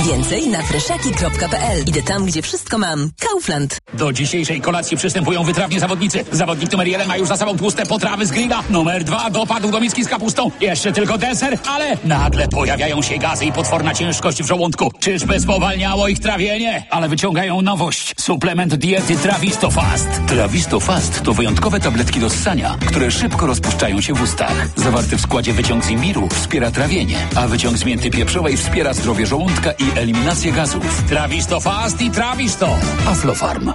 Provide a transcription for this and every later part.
Więcej na freszaki.pl. Idę tam, gdzie wszystko mam. Kaufland. Do dzisiejszej kolacji przystępują wytrawni zawodnicy. Zawodnik numer 1 ma już za sobą tłuste potrawy z grilla. Numer 2 dopadł do miski z kapustą. Jeszcze tylko deser, ale nagle pojawiają się gazy i potworna ciężkość w żołądku. Czyżby spowalniało ich trawienie? Ale wyciągają nowość. Suplement diety Trawisto Fast. Trawisto Fast to wyjątkowe tabletki do ssania, które szybko rozpuszczają się w ustach. Zawarty w składzie wyciąg z imbiru wspiera trawienie, a wyciąg z mięty pieprzowej wspiera zdrowie żołądka i eliminację gazów. Trawisto Fast i Trawisto. Aflofarm.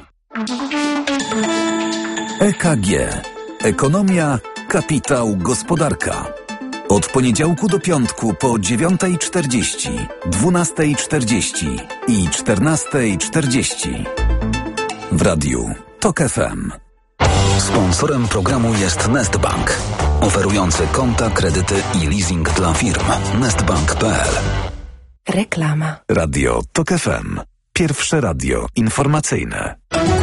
EKG. Ekonomia, kapitał, gospodarka. Od poniedziałku do piątku po 9:40, 12:40 i 14:40. W radiu TOK FM. Sponsorem programu jest Nestbank, oferujący konta, kredyty i leasing dla firm. Nestbank.pl. Reklama. Radio TOK FM. Pierwsze radio informacyjne.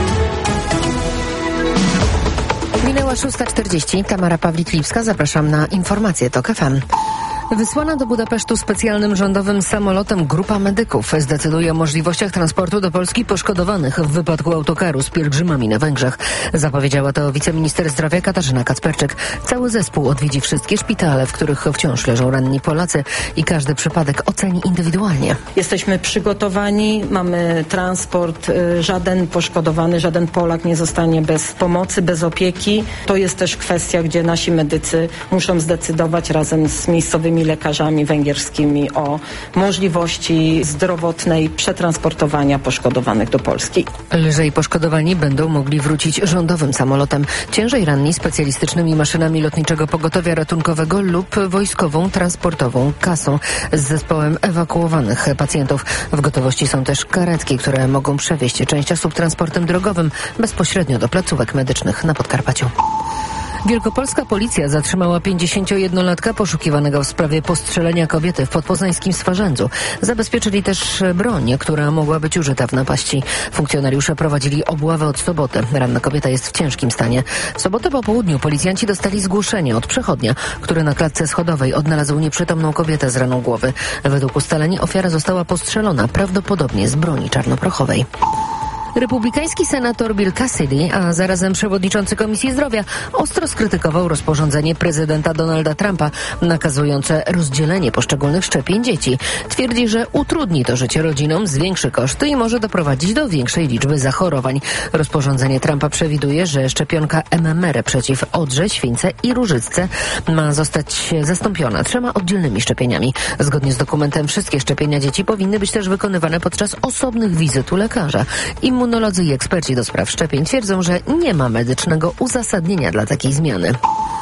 Minęła 6:40. Tamara Pawlik-Lipska. Zapraszam na informacje TOK FM. Wysłana do Budapesztu specjalnym rządowym samolotem grupa medyków zdecyduje o możliwościach transportu do Polski poszkodowanych w wypadku autokaru z pielgrzymami na Węgrzech. Zapowiedziała to wiceminister zdrowia Katarzyna Kacperczyk. Cały zespół odwiedzi wszystkie szpitale, w których wciąż leżą ranni Polacy i każdy przypadek oceni indywidualnie. Jesteśmy przygotowani, mamy transport, żaden poszkodowany, żaden Polak nie zostanie bez pomocy, bez opieki. To jest też kwestia, gdzie nasi medycy muszą zdecydować razem z miejscowymi lekarzami węgierskimi o możliwości zdrowotnej przetransportowania poszkodowanych do Polski. Lżej poszkodowani będą mogli wrócić rządowym samolotem, ciężej ranni specjalistycznymi maszynami lotniczego pogotowia ratunkowego lub wojskową transportową kasą z zespołem ewakuowanych pacjentów. W gotowości są też karetki, które mogą przewieźć część osób transportem drogowym bezpośrednio do placówek medycznych na Podkarpaciu. Wielkopolska policja zatrzymała 51-latka poszukiwanego w sprawie postrzelenia kobiety w podpoznańskim Swarzędzu. Zabezpieczyli też broń, która mogła być użyta w napaści. Funkcjonariusze prowadzili obławę od soboty. Ranna kobieta jest w ciężkim stanie. W sobotę po południu policjanci dostali zgłoszenie od przechodnia, który na klatce schodowej odnalazł nieprzytomną kobietę z raną głowy. Według ustaleń ofiara została postrzelona prawdopodobnie z broni czarnoprochowej. Republikański senator Bill Cassidy, a zarazem przewodniczący Komisji Zdrowia, ostro skrytykował rozporządzenie prezydenta Donalda Trumpa nakazujące rozdzielenie poszczególnych szczepień dzieci. Twierdzi, że utrudni to życie rodzinom, zwiększy koszty i może doprowadzić do większej liczby zachorowań. Rozporządzenie Trumpa przewiduje, że szczepionka MMR przeciw odrze, śwince i różycce ma zostać zastąpiona 3 oddzielnymi szczepieniami. Zgodnie z dokumentem wszystkie szczepienia dzieci powinny być też wykonywane podczas osobnych wizyt u lekarza. Immunolodzy i eksperci do spraw szczepień twierdzą, że nie ma medycznego uzasadnienia dla takiej zmiany.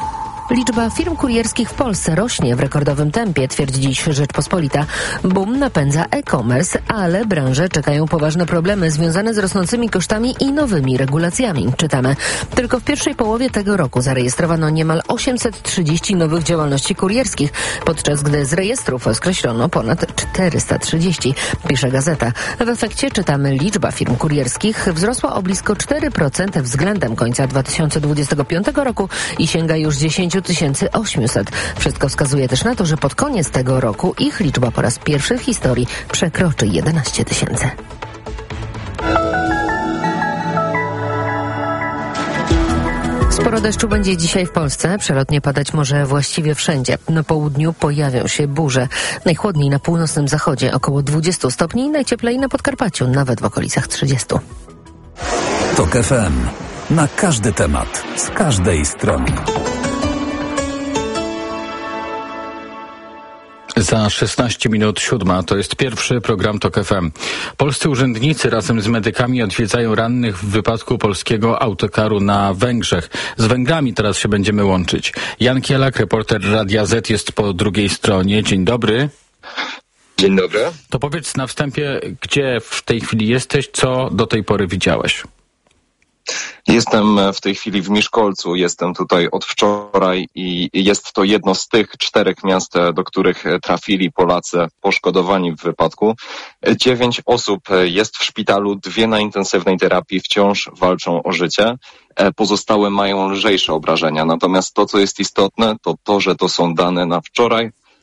Liczba firm kurierskich w Polsce rośnie w rekordowym tempie, twierdzi dziś Rzeczpospolita. Boom napędza e-commerce, ale branże czekają poważne problemy związane z rosnącymi kosztami i nowymi regulacjami. Czytamy. Tylko w pierwszej połowie tego roku zarejestrowano niemal 830 nowych działalności kurierskich, podczas gdy z rejestrów skreślono ponad 430, pisze Gazeta. W efekcie, czytamy, liczba firm kurierskich wzrosła o blisko 4% względem końca 2025 roku i sięga już 10 800. Wszystko wskazuje też na to, że pod koniec tego roku ich liczba po raz pierwszy w historii przekroczy 11 000. Sporo deszczu będzie dzisiaj w Polsce. Przelotnie padać może właściwie wszędzie. Na południu pojawią się burze. Najchłodniej na północnym zachodzie około 20 stopni, najcieplej na Podkarpaciu, nawet w okolicach 30. TOK FM. Na każdy temat, z każdej strony. Za 16 minut 7 to jest pierwszy program TOK FM. Polscy urzędnicy razem z medykami odwiedzają rannych w wypadku polskiego autokaru na Węgrzech. Z Węgrami teraz się będziemy łączyć. Jan Kielak, reporter Radia Z, jest po drugiej stronie. Dzień dobry. Dzień dobry. To powiedz na wstępie, gdzie w tej chwili jesteś, co do tej pory widziałeś? Jestem w tej chwili w Miszkolcu, jestem tutaj od wczoraj i jest to jedno z tych 4 miast, do których trafili Polacy poszkodowani w wypadku. 9 osób jest w szpitalu, 2 na intensywnej terapii wciąż walczą o życie. Pozostałe mają lżejsze obrażenia, natomiast to, co jest istotne, to to, że to są dane na wczoraj.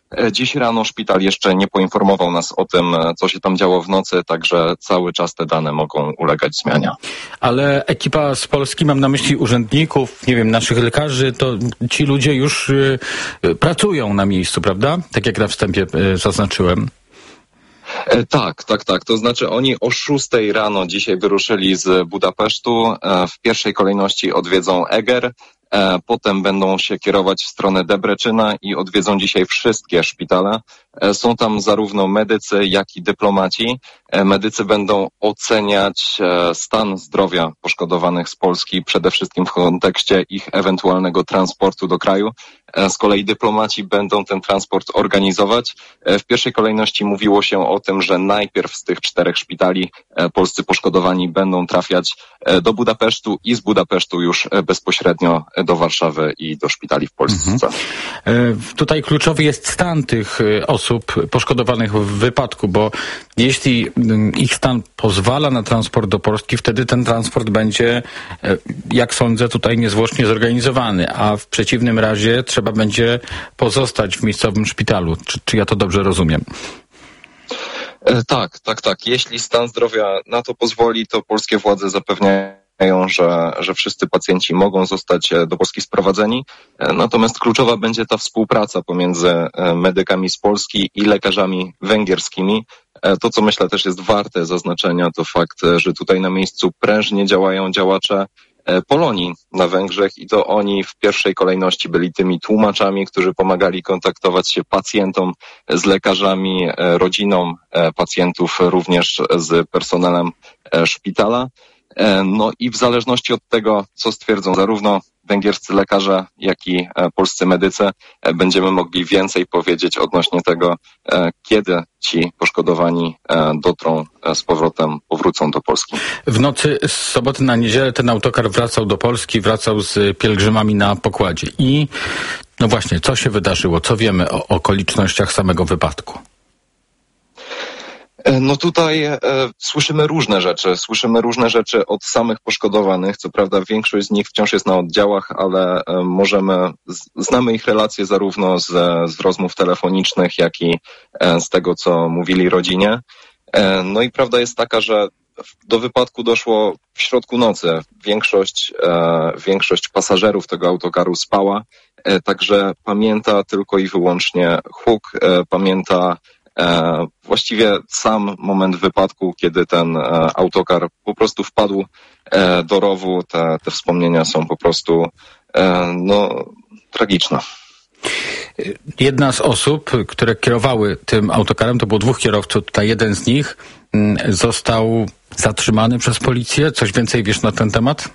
Dziś rano szpital jeszcze nie poinformował nas o tym, co się tam działo w nocy, także cały czas te dane mogą ulegać zmianie. Ale ekipa z Polski, mam na myśli urzędników, nie wiem, naszych lekarzy, to ci ludzie już pracują na miejscu, prawda? Tak jak na wstępie zaznaczyłem. Tak. To znaczy oni o 6 rano dzisiaj wyruszyli z Budapesztu. W pierwszej kolejności odwiedzą Eger. Potem będą się kierować w stronę Debreczyna i odwiedzą dzisiaj wszystkie szpitale. Są tam zarówno medycy, jak i dyplomaci. Medycy będą oceniać stan zdrowia poszkodowanych z Polski, przede wszystkim w kontekście ich ewentualnego transportu do kraju. Z kolei dyplomaci będą ten transport organizować. W pierwszej kolejności mówiło się o tym, że najpierw z tych 4 szpitali polscy poszkodowani będą trafiać do Budapesztu i z Budapesztu już bezpośrednio do Warszawy i do szpitali w Polsce. Tutaj kluczowy jest stan tych osób poszkodowanych w wypadku, bo jeśli ich stan pozwala na transport do Polski, wtedy ten transport będzie, jak sądzę, tutaj niezwłocznie zorganizowany, a w przeciwnym razie trzeba będzie pozostać w miejscowym szpitalu. Czy ja to dobrze rozumiem? Tak. Jeśli stan zdrowia na to pozwoli, to polskie władze zapewniają, że wszyscy pacjenci mogą zostać do Polski sprowadzeni. Natomiast kluczowa będzie ta współpraca pomiędzy medykami z Polski i lekarzami węgierskimi. To, co myślę też jest warte zaznaczenia, to fakt, że tutaj na miejscu prężnie działają działacze Polonii na Węgrzech i to oni w pierwszej kolejności byli tymi tłumaczami, którzy pomagali kontaktować się pacjentom z lekarzami, rodzinom pacjentów, również z personelem szpitala. No i w zależności od tego, co stwierdzą zarówno węgierscy lekarze, jak i polscy medycy, będziemy mogli więcej powiedzieć odnośnie tego, kiedy ci poszkodowani powrócą do Polski. W nocy z soboty na niedzielę ten autokar wracał do Polski, wracał z pielgrzymami na pokładzie. I no właśnie, co się wydarzyło? Co wiemy o okolicznościach samego wypadku? No tutaj słyszymy różne rzeczy. Słyszymy różne rzeczy od samych poszkodowanych. Co prawda większość z nich wciąż jest na oddziałach, ale znamy ich relacje zarówno z rozmów telefonicznych, jak i z tego, co mówili rodzinie. No i prawda jest taka, że do wypadku doszło w środku nocy. Większość pasażerów tego autokaru spała, także pamięta tylko i wyłącznie huk, pamięta właściwie sam moment wypadku, kiedy ten autokar po prostu wpadł do rowu. Te wspomnienia są po prostu tragiczne. Jedna z osób, które kierowały tym autokarem, to było 2 kierowców, tutaj jeden z nich został zatrzymany przez policję. Coś więcej wiesz na ten temat?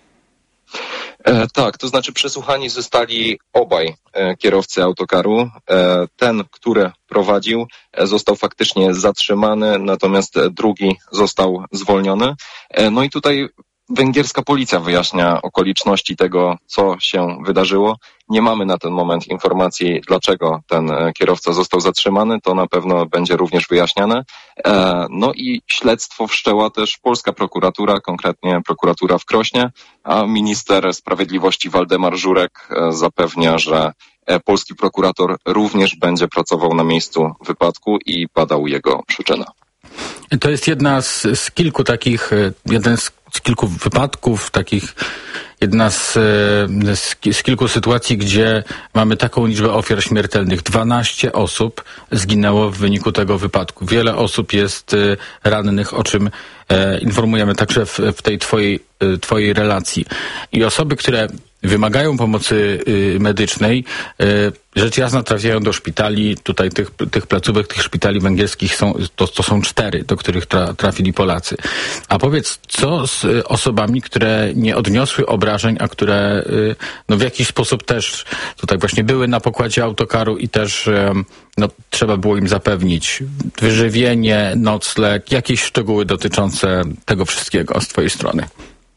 Tak, to znaczy przesłuchani zostali obaj kierowcy autokaru. Ten, który prowadził, został faktycznie zatrzymany, natomiast drugi został zwolniony. No i tutaj węgierska policja wyjaśnia okoliczności tego, co się wydarzyło. Nie mamy na ten moment informacji, dlaczego ten kierowca został zatrzymany. To na pewno będzie również wyjaśniane. No i śledztwo wszczęła też polska prokuratura, konkretnie prokuratura w Krośnie, a minister sprawiedliwości Waldemar Żurek zapewnia, że polski prokurator również będzie pracował na miejscu wypadku i badał jego przyczynę. To jest jeden z kilku wypadków, jedna z kilku sytuacji, gdzie mamy taką liczbę ofiar śmiertelnych. 12 osób zginęło w wyniku tego wypadku. Wiele osób jest rannych, o czym informujemy także w tej twojej relacji. I osoby, które wymagają pomocy medycznej, rzecz jasna trafiają do szpitali, tutaj tych placówek, tych szpitali węgierskich to są 4, do których trafili Polacy. A powiedz, co z osobami, które nie odniosły obrażeń, a które w jakiś sposób też tutaj właśnie były na pokładzie autokaru i też trzeba było im zapewnić wyżywienie, nocleg, jakieś szczegóły dotyczące tego wszystkiego z twojej strony?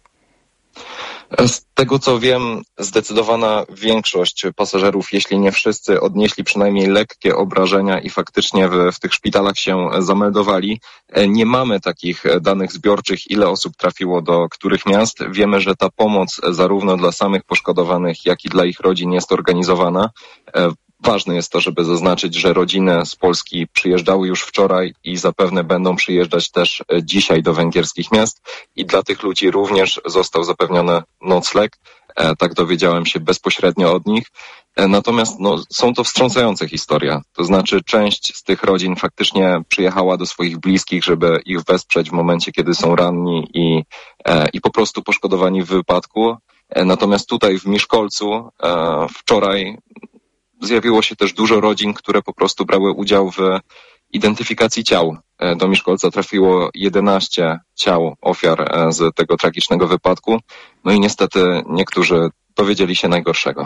Z tego co wiem, zdecydowana większość pasażerów, jeśli nie wszyscy, odnieśli przynajmniej lekkie obrażenia i faktycznie w tych szpitalach się zameldowali. Nie mamy takich danych zbiorczych, ile osób trafiło do których miast. Wiemy, że ta pomoc zarówno dla samych poszkodowanych, jak i dla ich rodzin jest organizowana. ważne jest to, żeby zaznaczyć, że rodziny z Polski przyjeżdżały już wczoraj i zapewne będą przyjeżdżać też dzisiaj do węgierskich miast i dla tych ludzi również został zapewniony nocleg. Tak dowiedziałem się bezpośrednio od nich. Natomiast są to wstrząsające historie. To znaczy część z tych rodzin faktycznie przyjechała do swoich bliskich, żeby ich wesprzeć w momencie, kiedy są ranni i po prostu poszkodowani w wypadku. Natomiast tutaj w Miszkolcu wczoraj zjawiło się też dużo rodzin, które po prostu brały udział w identyfikacji ciał. Do Miszkolca trafiło 11 ciał ofiar z tego tragicznego wypadku. No i niestety niektórzy dowiedzieli się najgorszego.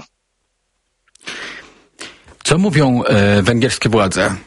Co mówią węgierskie władze?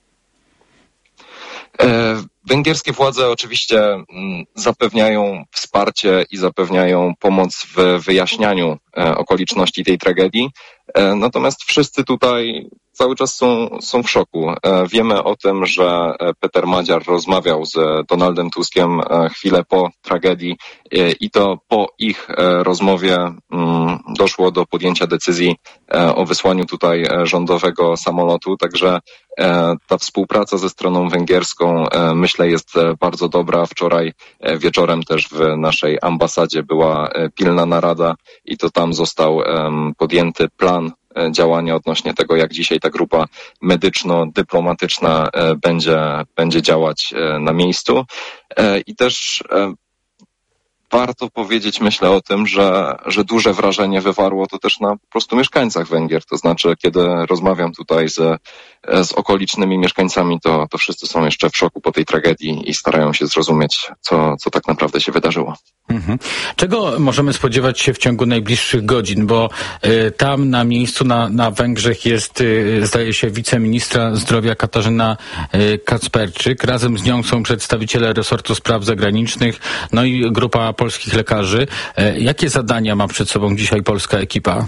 Węgierskie władze oczywiście zapewniają wsparcie i zapewniają pomoc w wyjaśnianiu okoliczności tej tragedii. Natomiast wszyscy tutaj cały czas są w szoku. Wiemy o tym, że Peter Madziar rozmawiał z Donaldem Tuskiem chwilę po tragedii i to po ich rozmowie doszło do podjęcia decyzji o wysłaniu tutaj rządowego samolotu. Także ta współpraca ze stroną węgierską myślę jest bardzo dobra. Wczoraj wieczorem też w naszej ambasadzie była pilna narada i to tam został podjęty plan działania odnośnie tego, jak dzisiaj ta grupa medyczno-dyplomatyczna będzie działać na miejscu. I też warto powiedzieć, myślę o tym, że duże wrażenie wywarło to też na po prostu mieszkańcach Węgier. To znaczy, kiedy rozmawiam tutaj z okolicznymi mieszkańcami, to wszyscy są jeszcze w szoku po tej tragedii i starają się zrozumieć, co tak naprawdę się wydarzyło. Mhm. Czego możemy spodziewać się w ciągu najbliższych godzin? Bo tam na miejscu na Węgrzech jest, zdaje się, wiceministra zdrowia Katarzyna Kacperczyk. Razem z nią są przedstawiciele resortu spraw zagranicznych, no i grupa polskich lekarzy. Jakie zadania ma przed sobą dzisiaj polska ekipa?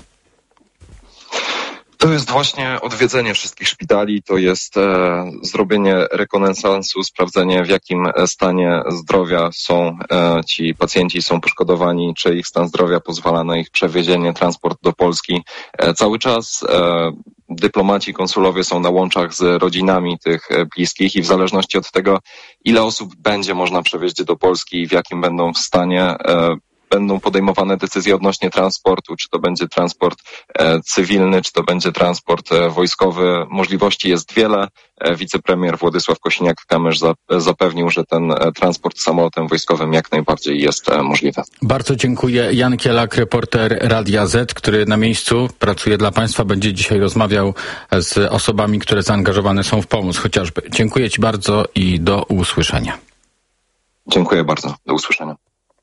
To jest właśnie odwiedzenie wszystkich szpitali, to jest zrobienie rekonesansu, sprawdzenie w jakim stanie zdrowia są ci pacjenci, są poszkodowani, czy ich stan zdrowia pozwala na ich przewiezienie, transport do Polski. Cały czas dyplomaci, konsulowie są na łączach z rodzinami tych bliskich i w zależności od tego, ile osób będzie można przewieźć do Polski i w jakim będą w stanie, będą podejmowane decyzje odnośnie transportu, czy to będzie transport cywilny, czy to będzie transport wojskowy. Możliwości jest wiele. Wicepremier Władysław Kosiniak-Kamysz zapewnił, że ten transport samolotem wojskowym jak najbardziej jest możliwy. Bardzo dziękuję. Jan Kielak, reporter Radia Z, który na miejscu pracuje dla Państwa, będzie dzisiaj rozmawiał z osobami, które zaangażowane są w pomoc chociażby. Dziękuję Ci bardzo i do usłyszenia. Dziękuję bardzo. Do usłyszenia.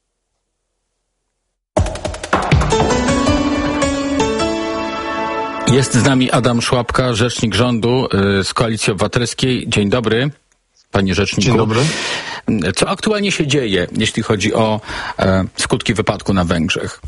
Jest z nami Adam Szłapka, rzecznik rządu z Koalicji Obywatelskiej. Dzień dobry, panie rzeczniku. Dzień dobry. Co aktualnie się dzieje, jeśli chodzi o skutki wypadku na Węgrzech?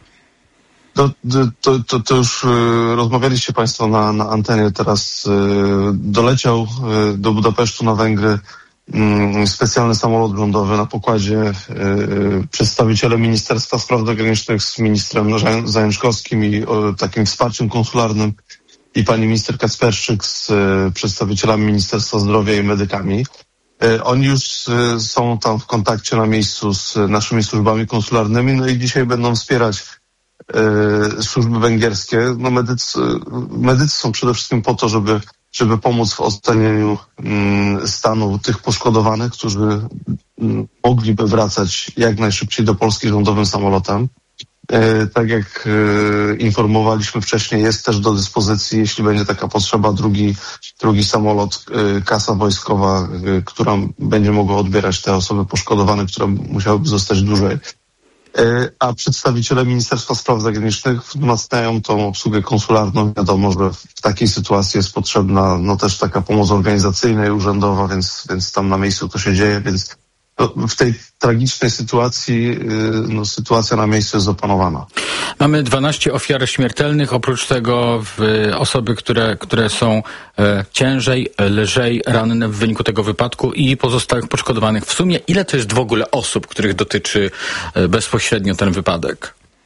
To już rozmawialiście Państwo na antenie. Teraz doleciał do Budapesztu na Węgry specjalny samolot rządowy. Na pokładzie przedstawiciele Ministerstwa Spraw Zagranicznych z ministrem Zajączkowskim i takim wsparciem konsularnym i pani minister Kacperczyk z przedstawicielami Ministerstwa Zdrowia i medykami. Oni już są tam w kontakcie na miejscu z naszymi służbami konsularnymi, no i dzisiaj będą wspierać służby węgierskie. No medycy są przede wszystkim po to, żeby pomóc w ocenieniu stanu tych poszkodowanych, którzy mogliby wracać jak najszybciej do Polski rządowym samolotem. Tak jak informowaliśmy wcześniej, jest też do dyspozycji, jeśli będzie taka potrzeba, drugi samolot, kasa wojskowa, która będzie mogła odbierać te osoby poszkodowane, które musiałyby zostać dłużej. A przedstawiciele Ministerstwa Spraw Zagranicznych wzmacniają tą obsługę konsularną. Wiadomo, że w takiej sytuacji jest potrzebna też taka pomoc organizacyjna i urzędowa, więc tam na miejscu to się dzieje, więc w tej tragicznej sytuacji sytuacja na miejscu jest opanowana. Mamy 12 ofiar śmiertelnych, oprócz tego osoby, które są ciężej, lżej ranne w wyniku tego wypadku i pozostałych poszkodowanych. W sumie ile to jest w ogóle osób, których dotyczy bezpośrednio ten wypadek?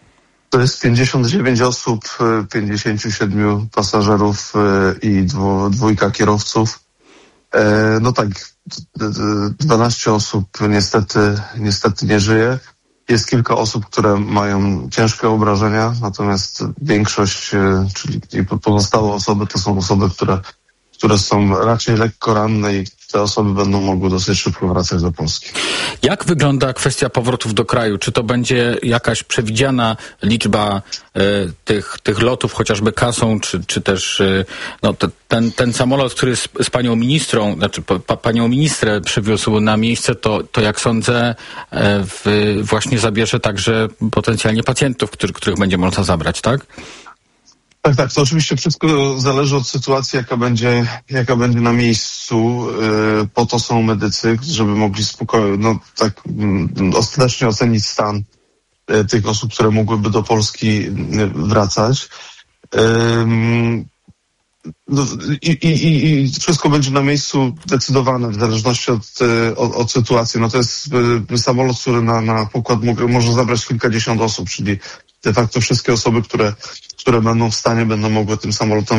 To jest 59 osób, 57 pasażerów i dwójka kierowców. No tak, 12 osób niestety nie żyje. Jest kilka osób, które mają ciężkie obrażenia, natomiast większość, czyli pozostałe osoby, to są osoby, które są raczej lekko ranne i te osoby będą mogły dosyć szybko wracać do Polski. Jak wygląda kwestia powrotów do kraju? Czy to będzie jakaś przewidziana liczba tych lotów, chociażby kasą, czy też ten samolot, który z panią ministrą, panią ministrę przywiózł na miejsce, to jak sądzę właśnie zabierze także potencjalnie pacjentów, których będzie można zabrać, tak? Tak, to oczywiście wszystko zależy od sytuacji, jaka będzie na miejscu. Po to są medycy, żeby mogli spokojnie, ostatecznie ocenić stan tych osób, które mogłyby do Polski wracać. I wszystko będzie na miejscu decydowane w zależności od sytuacji. To jest samolot, który na pokład może zabrać kilkadziesiąt osób, czyli de facto wszystkie osoby, które będą w stanie, będą mogły tym samolotem